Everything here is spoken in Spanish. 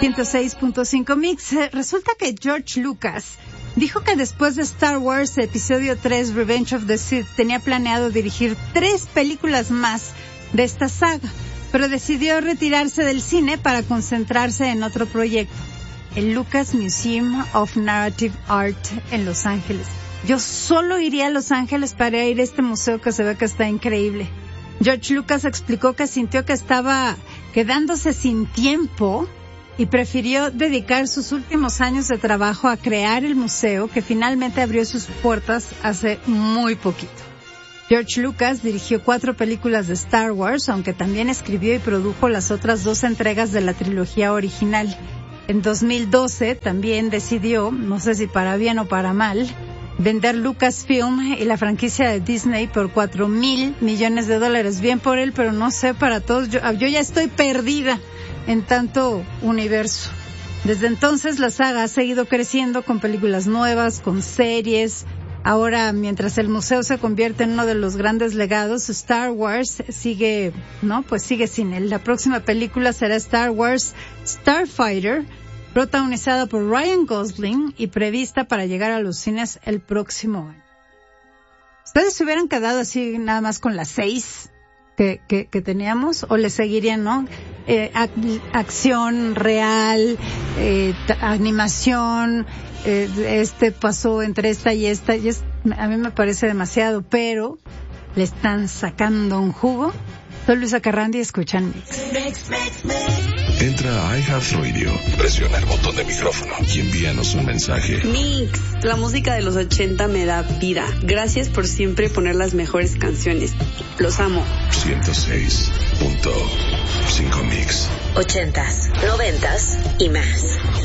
106.5 Mix. Resulta que George Lucas dijo que después de Star Wars Episodio 3 Revenge of the Sith tenía planeado dirigir 3 películas más de esta saga, pero decidió retirarse del cine para concentrarse en otro proyecto, el Lucas Museum of Narrative Art en Los Ángeles. Yo solo iría a Los Ángeles para ir a este museo que se ve que está increíble. George Lucas explicó que sintió que estaba quedándose sin tiempo y prefirió dedicar sus últimos años de trabajo a crear el museo, que finalmente abrió sus puertas hace muy poquito. George Lucas dirigió 4 películas de Star Wars, aunque también escribió y produjo las otras 2 entregas de la trilogía original. En 2012 también decidió, no sé si para bien o para mal, vender Lucasfilm y la franquicia de Disney por $4,000 millones. Bien por él, pero no sé para todos. Yo ya estoy perdida en tanto universo. Desde entonces la saga ha seguido creciendo con películas nuevas, con series. Ahora, mientras el museo se convierte en uno de los grandes legados, Star Wars sigue sin él. La próxima película será Star Wars Starfighter, protagonizada por Ryan Gosling y prevista para llegar a los cines el próximo año. ¿Ustedes se hubieran quedado así nada más con las 6 que teníamos, o le seguirían, no? Acción real, animación, pasó entre esta y esta, a mí me parece demasiado, pero le están sacando un jugo. Soy Luisa Carrandi y escuchan Mix. Entra a iHeartRadio, presiona el botón de micrófono y envíanos un mensaje. Mix, la música de los 80 me da vida. Gracias por siempre poner las mejores canciones. Los amo. 106.5 Mix. 80s, 90s y más.